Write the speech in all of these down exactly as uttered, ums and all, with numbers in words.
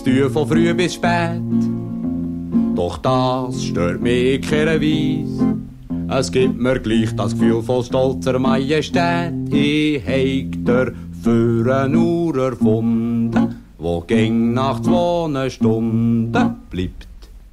tun von früh bis spät. Doch das stört mich in keiner Weise. Es gibt mir gleich das Gefühl von stolzer Majestät. Ich heig der für eine Uhr erfunden, wo ging nach zwei Stunden bleibt.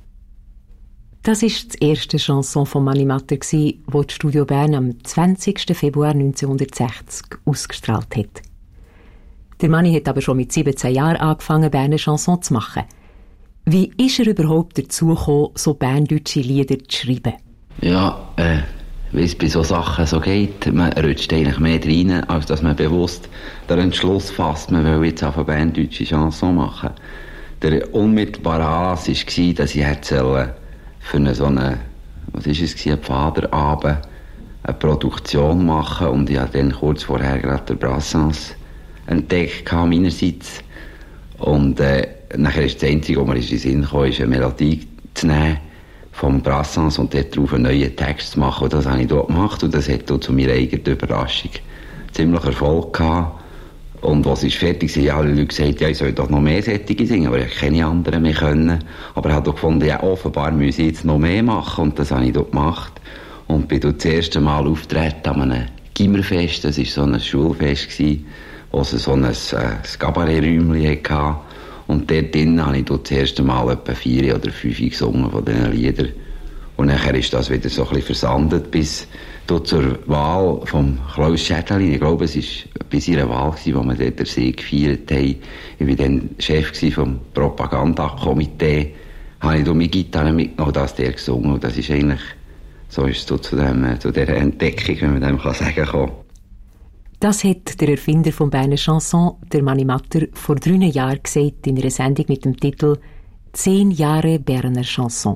Das war das erste Chanson von Mani Matter, das die Studio Bern am zwanzigsten Februar neunzehnhundertsechzig ausgestrahlt hat. Der Mani hat aber schon mit siebzehn Jahren angefangen, Berner Chanson zu machen. Wie ist er überhaupt dazu gekommen, so berndeutsche Lieder zu schreiben? Ja, äh, wie es bei so Sachen so geht, man rutscht eigentlich mehr rein, als dass man bewusst den Entschluss fasst, man will jetzt eine berndeutsche Chanson machen. Der unmittelbare Anlass war, dass ich hätte für eine so eine, was ist es, einen Vaterabend, eine Produktion machen, und ich habe dann kurz vorher gerade den Brassens entdeckt, meinerseits. Und äh, nachher ist das Einzige, was mir in den Sinn kam, ist eine Melodie zu nehmen vom Brassens und dort drauf einen neuen Text zu machen. Und das habe ich dort gemacht, und das hat auch zu meiner eigenen Überraschung ziemlich Erfolg gehabt. Und als es fertig war, haben alle Leute gesagt, ja, ich soll doch noch mehr Sättige singen, aber ich keine anderen mehr können. Aber ich habe auch gefunden, ja, offenbar muss ich jetzt noch mehr machen, und das habe ich dort gemacht. Und bin dort das erste Mal aufgetreten an einem Gimmerfest, das war so ein Schulfest, wo es so ein, äh, ein Kabaretträumchen hatte. Und dort drinnen habe ich dort das erste Mal etwa vier oder fünf gesungen von diesen Liedern. Und nachher ist das wieder so ein bisschen versandet bis dort zur Wahl von Klaus Schädelin. Ich glaube, es war bei seiner Wahl, als wir dort den Sieg gefeiert haben. Ich war dann Chef vom Propagandakomitee. Habe ich da meine Gitarre mitgenommen, das der gesungen. Und das ist eigentlich, so ist es so zu, dem, zu dieser Entdeckung, wenn man dem kann sagen kann. Das hat der Erfinder von Berner Chanson, der Mani Matter, vor drei Jahren gesagt in einer Sendung mit dem Titel «Zehn Jahre Berner Chanson».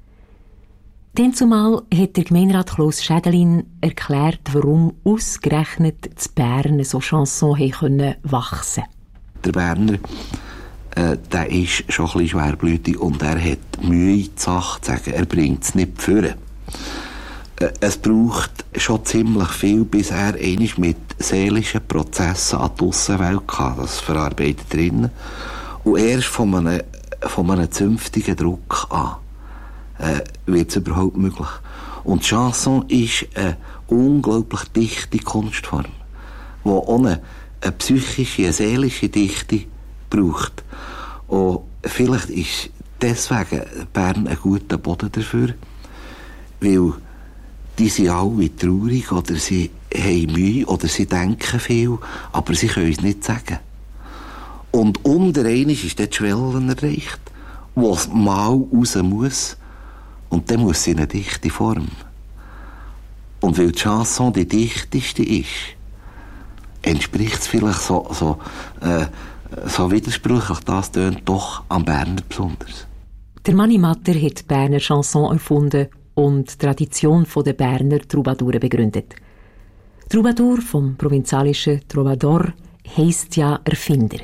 Dann zumal hat der Gemeinderat Klaus Schädelin erklärt, warum ausgerechnet das Bern so Chanson können wachsen. Der Berner, äh, der ist schon ein bisschen schwerblütig und er hat Mühe, die Sache zu sagen. Er bringt es nicht führen. Äh, es braucht schon ziemlich viel, bis er einmal mit seelischen Prozessen an die Aussenwelt kam. Das verarbeitet drinnen. Und erst von einem, von einem zünftigen Druck an Äh, wird es überhaupt möglich. Und die Chanson ist eine unglaublich dichte Kunstform, die ohne eine psychische, eine seelische Dichte braucht. Und vielleicht ist deswegen Bern ein guter Boden dafür, weil die sind alle traurig oder sie haben Mühe oder sie denken viel, aber sie können es nicht sagen. Und unter einmal ist dort die Schwelle erreicht, wo es mal raus muss. Und dann muss sie in eine dichte Form. Und weil die Chanson die dichteste ist, entspricht es vielleicht so, so, äh, so widersprüchlich, das tönt doch am Berner besonders. Der Mani Matter hat die Berner Chanson erfunden und die Tradition der Berner Troubadouren begründet. Troubadour vom provinzialischen Trovador heisst ja Erfinder.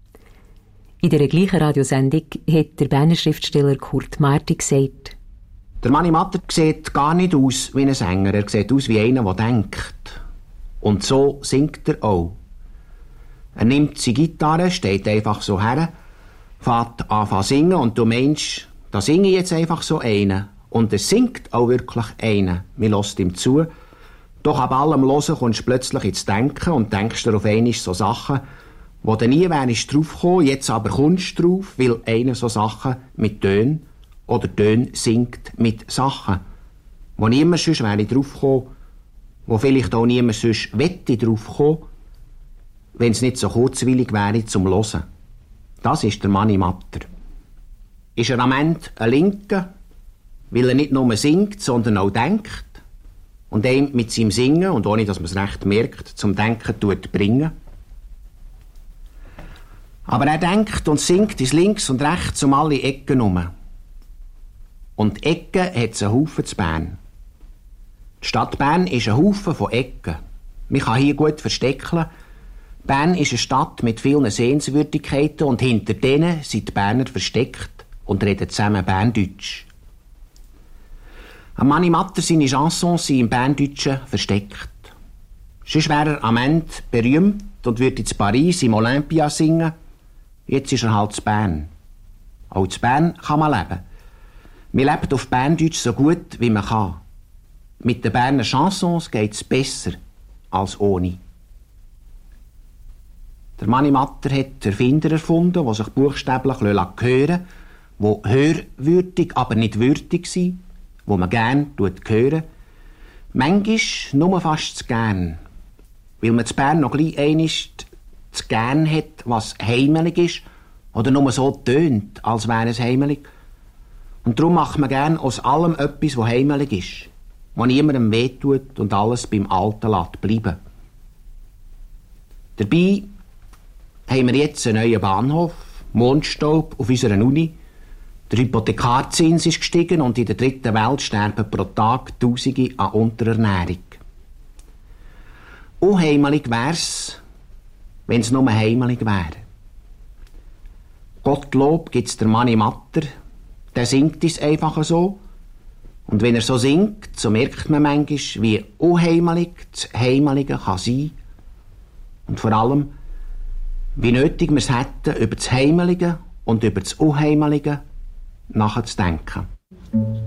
In dieser gleichen Radiosendung hat der Berner Schriftsteller Kurt Marti gesagt, der Mani Matter sieht gar nicht aus wie ein Sänger, er sieht aus wie einer, der denkt. Und so singt er auch. Er nimmt seine Gitarre, steht einfach so her, fährt an zu singen und du meinst, da singe ich jetzt einfach so einen. Und er singt auch wirklich einen. Man hört ihm zu. Doch ab allem Hören kommst du plötzlich ins Denken und denkst dir auf einmal so Sachen, wo du nie wärst draufgekommen, jetzt aber kommst du drauf, weil einer so Sachen mit Tönen oder Töne singt mit Sachen, wo niemand sonst wäre draufgekommen, wo vielleicht auch niemand sonst wette draufgekommen, wenn es nicht so kurzweilig wäre zum Hören. Das ist der Mani Matter. Ist er am Ende ein Linker, weil er nicht nur singt, sondern auch denkt und ihn mit seinem Singen und ohne, dass man es recht merkt, zum Denken tut bringen. Aber er denkt und singt ins Links und Rechts um alle Ecken herum. Und Ecken hat es einen Haufen zu Bern. Die Stadt Bern ist ein Haufen von Ecken. Man kann hier gut verstecken. Bern ist eine Stadt mit vielen Sehenswürdigkeiten und hinter denen sind die Berner versteckt und reden zusammen Berndeutsch. Am Mani Matter seine Chansons sind im Berndeutschen versteckt. Sonst wäre er am Ende berühmt und würde in Paris im Olympia singen. Jetzt ist er halt zu Bern. Auch in Bern kann man leben. Man lebt auf Berndeutsch so gut, wie man kann. Mit den Berner Chansons geht es besser als ohne. Der Mani Matter hat Erfinder erfunden, die sich buchstäblich hören lassen, die hörwürdig, aber nicht würdig sind, die man gerne hören. Manchmal nur fast zu gern, weil man zu Bern noch gleich einmal zu gern hat, was heimelig ist, oder nur so tönt, als wäre es heimelig. Und darum macht man gern aus allem etwas, was heimelig ist, was niemandem wehtut und alles beim Alten lässt bleiben. Dabei haben wir jetzt einen neuen Bahnhof, Mondstaub auf unserer Uni. Der Hypothekarzins ist gestiegen und in der dritten Welt sterben pro Tag Tausende an Unterernährung. Unheimelig wär's, wenn es nur heimelig wäre. Gottlob gibt's der Mani Matter, der singt es einfach so. Und wenn er so singt, so merkt man manchmal, wie unheimelig das Heimelige kann sein. Und vor allem, wie nötig wir es hätten, über das Heimelige und über das Unheimelige nachzudenken.